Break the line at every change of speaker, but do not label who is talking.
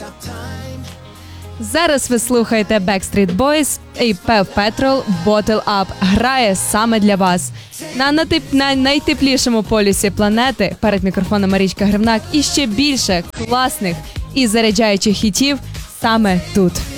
Зараз ви слухаєте Backstreet Boys і Paw Patrol Bottle Up грає саме для вас. На найтеплішому полюсі планети перед мікрофоном Марічка Гривнак і ще більше класних і заряджаючих хітів саме тут.